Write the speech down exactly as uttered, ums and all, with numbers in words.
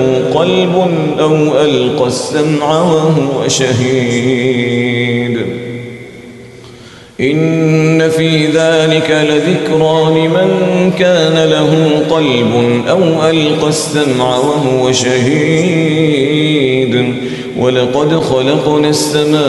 قلب أو ألقى السمع وهو شهيد إن في ذلك لذكرى لمن كان له قلب أو ألقى السمع وهو شهيد ولقد خلقنا السماء